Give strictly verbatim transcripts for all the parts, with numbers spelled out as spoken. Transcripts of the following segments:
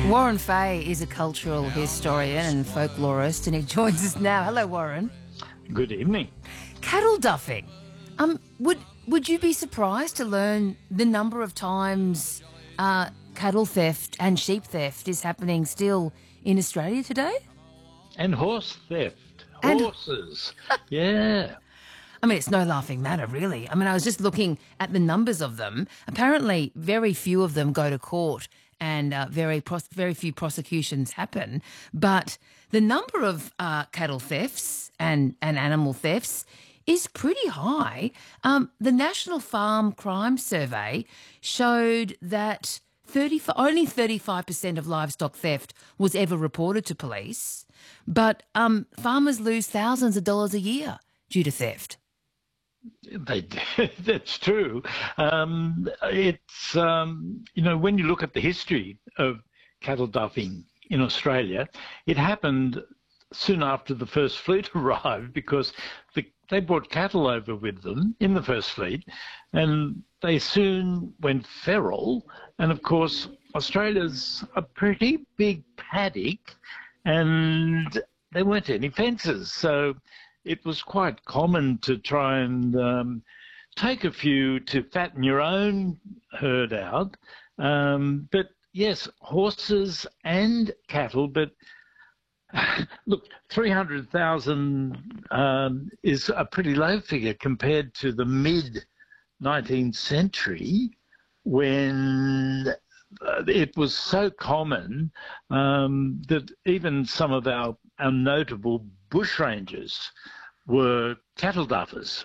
Warren Fay is a cultural historian and folklorist, and he joins us now. Hello, Warren. Good evening. Cattle duffing. Um, would would you be surprised to learn the number of times uh, cattle theft and sheep theft is happening still in Australia today? And horse theft. And- Horses. Yeah. I mean, it's no laughing matter, really. I mean, I was just looking at the numbers of them. Apparently, very few of them go to court and uh, very pros- very few prosecutions happen. But the number of uh, cattle thefts and, and animal thefts is pretty high. Um, the National Farm Crime Survey showed that thirty only thirty-five percent of livestock theft was ever reported to police, but um, farmers lose thousands of dollars a year due to theft. They, that's true. Um, it's, um, you know, when you look at the history of cattle duffing in Australia, it happened soon after the first fleet arrived because the, they brought cattle over with them in the first fleet, and they soon went feral. And of course, Australia's a pretty big paddock, and there weren't any fences. So it was quite common to try and um, take a few to fatten your own herd out. Um, but yes, horses and cattle, but look, three hundred thousand um, is a pretty low figure compared to the mid-nineteenth century when uh, it was so common um, that even some of our, our notable bushrangers were cattle duffers.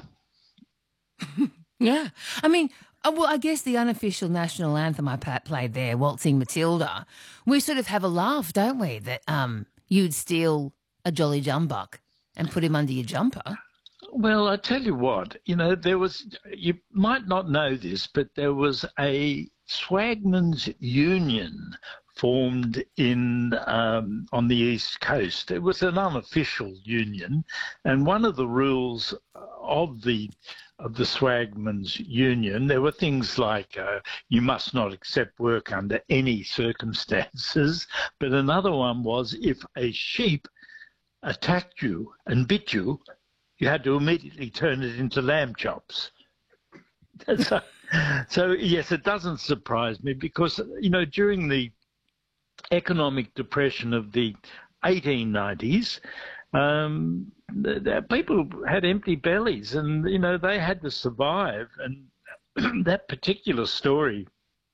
Yeah. I mean, uh, well, I guess the unofficial national anthem I pa- played there, Waltzing Matilda, we sort of have a laugh, don't we, that um, you'd steal a jolly jumbuck and put him under your jumper. Well, I tell you what, you know, there was, you might not know this, but there was a Swagman's Union formed in um, on the East Coast. It was an unofficial union, and one of the rules of the of the Swagman's Union, there were things like uh, you must not accept work under any circumstances, but another one was if a sheep attacked you and bit you, you had to immediately turn it into lamb chops. so, so, yes, it doesn't surprise me because, you know, during the economic depression of the eighteen nineties, um, the, the people had empty bellies and, you know, they had to survive. And that particular story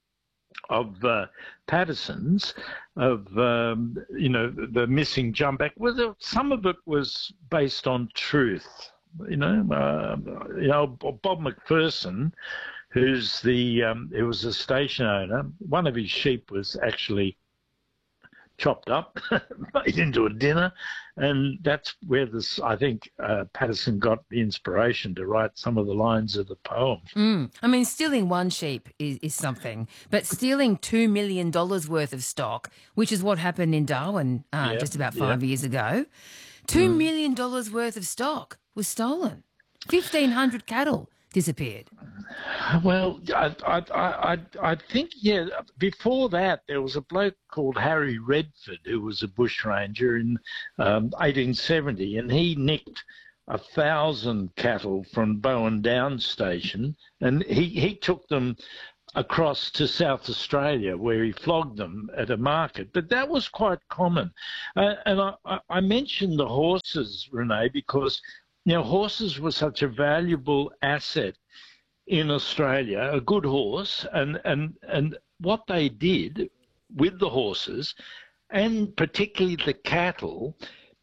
of uh, Patterson's, of, um, you know, the missing jumbuck, well, some of it was based on truth. You know, uh, you know, Bob McPherson, who's the, um, he was a station owner, one of his sheep was actually chopped up, made into a dinner, and that's where this, I think, uh, Patterson got the inspiration to write some of the lines of the poem. Mm. I mean, stealing one sheep is, is something, but stealing two million dollars worth of stock, which is what happened in Darwin uh, Yep, just about five yep. years ago, two million dollars worth of stock was stolen. fifteen hundred cattle disappeared. Well, I, I, I, I think, yeah, before that, there was a bloke called Harry Redford who was a bushranger in um, eighteen seventy, and he nicked a thousand cattle from Bowen Downs Station, and he, he took them across to South Australia where he flogged them at a market. But that was quite common. Uh, and I, I, I mentioned the horses, Renee, because, you know, horses were such a valuable asset in Australia, a good horse, and, and, and what they did with the horses, and particularly the cattle,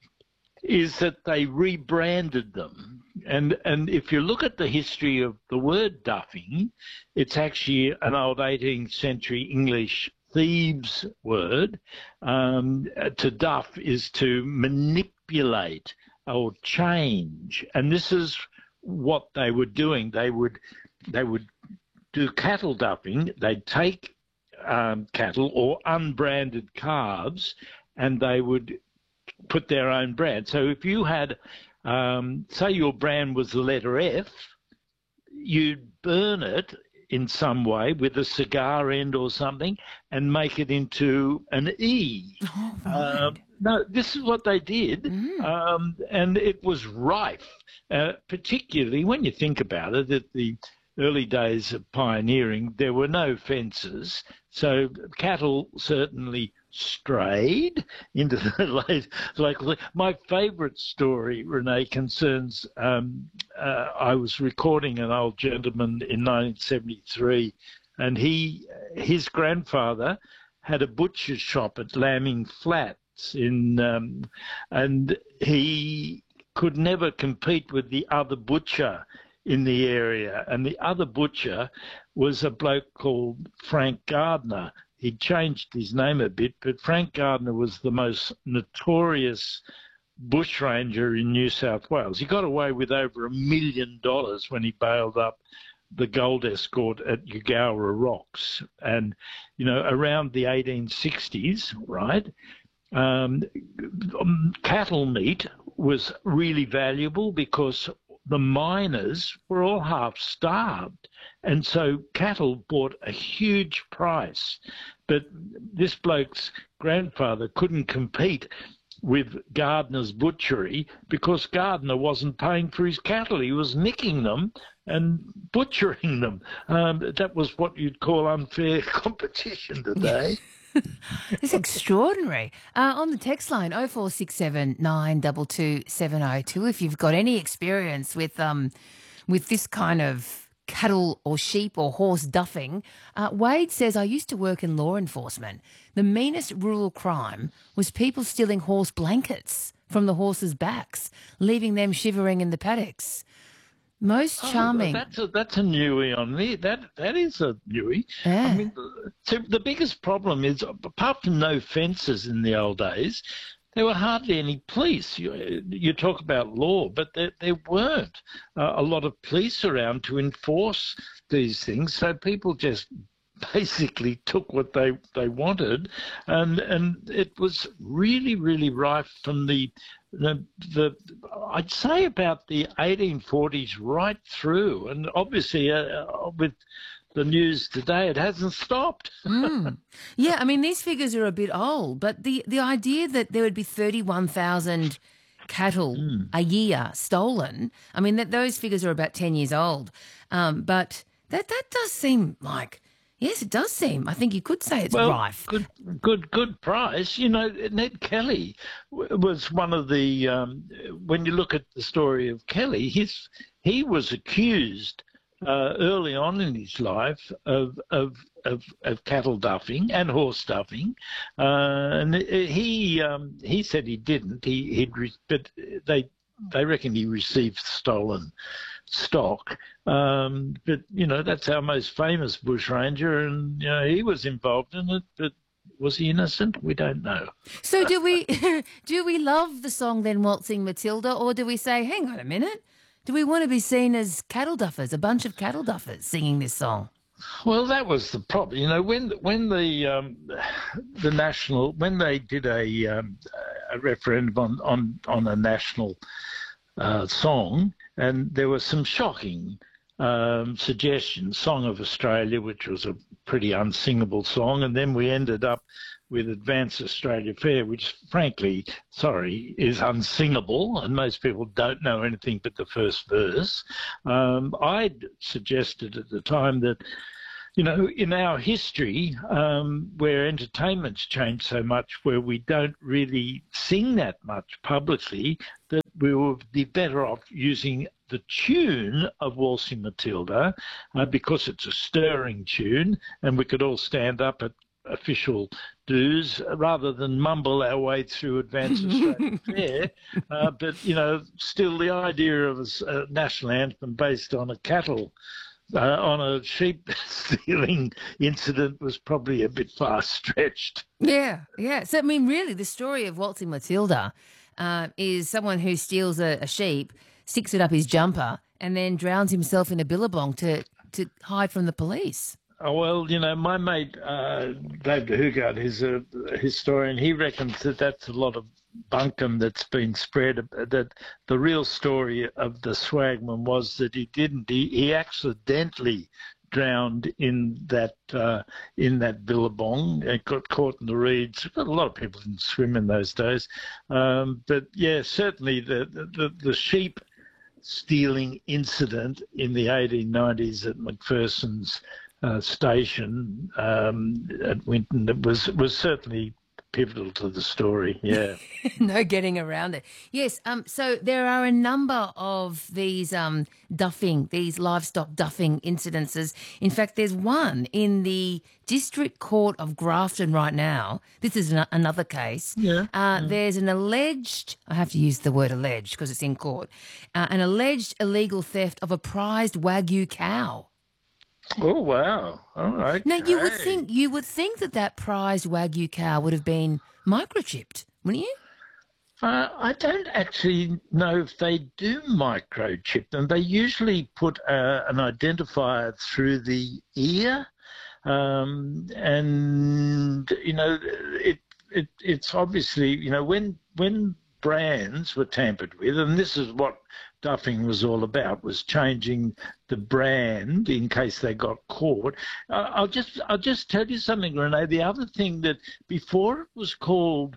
is that they rebranded them. And, and if you look at the history of the word duffing, it's actually an old eighteenth century English thieves word. Um, to duff is to manipulate or change. And this is what they were doing. They would they would do cattle duffing. They'd take um, cattle or unbranded calves, and they would put their own brand. So if you had, um, say your brand was the letter F, you'd burn it in some way with a cigar end or something and make it into an E. Oh, right. Um, no, this is what they did, Mm. um, and it was rife, uh, particularly when you think about it, at the early days of pioneering, there were no fences, so cattle certainly strayed into the late, like my favourite story, Renee, concerns, um, uh, I was recording an old gentleman in nineteen seventy-three, and he, his grandfather had a butcher's shop at Lambing Flats, in, um, and he could never compete with the other butcher in the area. And the other butcher was a bloke called Frank Gardner. He'd changed his name a bit, but Frank Gardner was the most notorious bushranger in New South Wales. He got away with over a million dollars when he bailed up the gold escort at Yugawa Rocks. And, you know, around the eighteen sixties, right, um, cattle meat was really valuable because the miners were all half starved. And so cattle bought a huge price. But this bloke's grandfather couldn't compete with Gardner's butchery because Gardner wasn't paying for his cattle. He was nicking them and butchering them. Um, that was what you'd call unfair competition today. It's extraordinary. Uh, on the text line, oh four six seven, nine two two, seven oh two, if you've got any experience with um, with this kind of cattle or sheep or horse duffing. Uh, Wade says, I used to work in law enforcement. The meanest rural crime was people stealing horse blankets from the horses' backs, leaving them shivering in the paddocks. Most charming. Oh, that's a that's a newie on me. That that is a newie. Yeah. I mean, so the biggest problem is, apart from no fences in the old days, there were hardly any police. You, you talk about law, but there, there weren't uh, a lot of police around to enforce these things. So people just basically took what they, they wanted, and and it was really, really rife from the the, the I'd say about the eighteen forties right through, and obviously uh, with the news today, it hasn't stopped. mm. Yeah, I mean, these figures are a bit old, but the, the idea that there would be thirty-one thousand cattle mm. a year stolen, I mean, that those figures are about ten years old, um, but that, that does seem like... Yes, it does seem. I think you could say it's well, rife. Good, good, good price. You know, Ned Kelly was one of the. Um, when you look at the story of Kelly, his he was accused uh, early on in his life of of of, of cattle duffing and horse duffing, uh, and he um, he said he didn't. He he'd re- but they they reckon he received stolen stock, um, but you know, that's our most famous bushranger, and you know, he was involved in it. But was he innocent? We don't know. So do we? Do we love the song then, Waltzing Matilda, or do we say, hang on a minute, do we want to be seen as cattle duffers, a bunch of cattle duffers singing this song? Well, that was the problem. You know, when when the um, the national when they did a um, a referendum on on on a national uh, song. And there were some shocking um, suggestions. Song of Australia, which was a pretty unsingable song, and then we ended up with Advance Australia Fair, which, frankly, sorry, is unsingable, and most people don't know anything but the first verse. Um, I'd suggested at the time that, you know, in our history, um, where entertainment's changed so much, where we don't really sing that much publicly, that we would be better off using the tune of Waltzing Matilda uh, because it's a stirring tune, and we could all stand up at official dues rather than mumble our way through Advance Australia Fair. Uh, but, you know, still the idea of a, a national anthem based on a cattle Uh, on a sheep stealing incident was probably a bit far stretched. Yeah, yeah. So, I mean, really, the story of Waltzing Matilda uh, is someone who steals a, a sheep, sticks it up his jumper, and then drowns himself in a billabong to, to hide from the police. Oh, well, you know, my mate, uh, Dave de Hoogaard, who's a historian, he reckons that that's a lot of bunkum that's been spread, that the real story of the swagman was that he didn't, he, he accidentally drowned in that uh, in that billabong. It got caught in the reeds. A lot of people didn't swim in those days, um, but yeah, certainly the the, the sheep stealing incident in the eighteen nineties at Macpherson's uh, station um, at Winton was was certainly pivotal to the story. Yeah. No getting around it. Yes. Um. So there are a number of these um duffing, these livestock duffing incidences. In fact, there's one in the District Court of Grafton right now. This is an- another case. Yeah, Uh, yeah. There's an alleged. I have to use the word alleged because it's in court. Uh, an alleged illegal theft of a prized Wagyu cow. Oh wow! All right. Now you would think you would think that that prized Wagyu cow would have been microchipped, wouldn't you? Uh, I don't actually know if they do microchip them. They usually put uh, an identifier through the ear, um, and you know, it it it's obviously, you know, when when brands were tampered with, and this is what duffing was all about, was changing the brand in case they got caught. Uh, I'll just I'll just tell you something, Renee. The other thing, that before it was called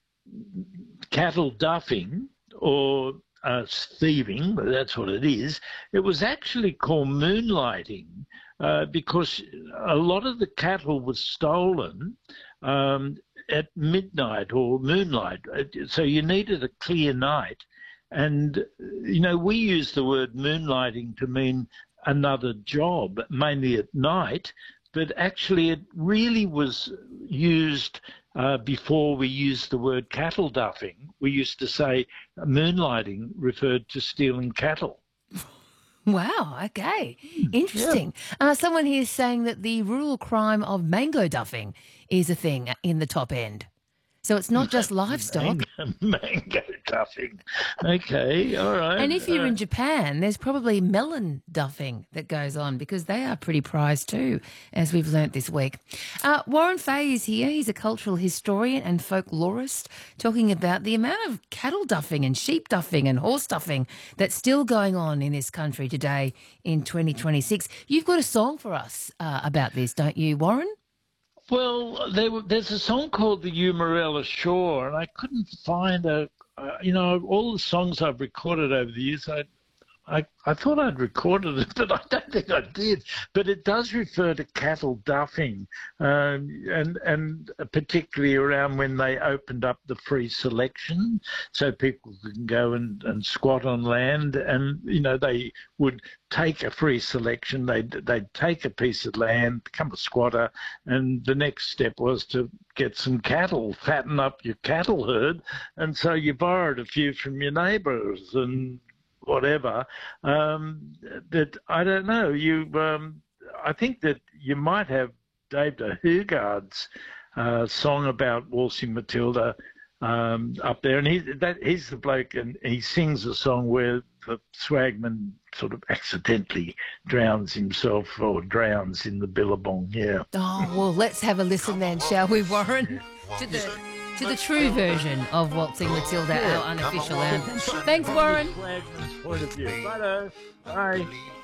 cattle duffing or uh, thieving, but that's what it is, it was actually called moonlighting, uh, because a lot of the cattle was stolen um, at midnight or moonlight. So you needed a clear night. And, you know, we use the word moonlighting to mean another job, mainly at night, but actually it really was used uh, before we used the word cattle duffing. We used to say moonlighting referred to stealing cattle. Wow, okay. Interesting. Yeah. Uh, someone here is saying that the rural crime of mango duffing is a thing in the top end. So it's not just livestock. Mango, mango duffing. Okay, all right. And if you're uh, in Japan, there's probably melon duffing that goes on because they are pretty prized too, as we've learnt this week. Uh, Warren Fay is here. He's a cultural historian and folklorist, talking about the amount of cattle duffing and sheep duffing and horse duffing that's still going on in this country today in twenty twenty-six. You've got a song for us uh, about this, don't you, Warren? Well, there, there's a song called the Umarella Shore, and I couldn't find a, uh, you know, all the songs I've recorded over the years, I, I, I thought I'd recorded it, but I don't think I did. But it does refer to cattle duffing, um, and and particularly around when they opened up the free selection, so people can go and, and squat on land, and you know they would take a free selection, they'd, they'd take a piece of land, become a squatter, and the next step was to get some cattle, fatten up your cattle herd, and so you borrowed a few from your neighbours and whatever. Um, that I don't know. You, um, I think that you might have Dave de Hoogard's uh, song about Waltzing Matilda um, up there, and he that he's the bloke, and he sings a song where the swagman sort of accidentally drowns himself or drowns in the billabong. Yeah. Oh well, let's have a listen then, shall we, Warren? To the to the true version of Waltzing Matilda, our unofficial anthem. Thanks, Warren. Swagman's point of view. Righto. Bye.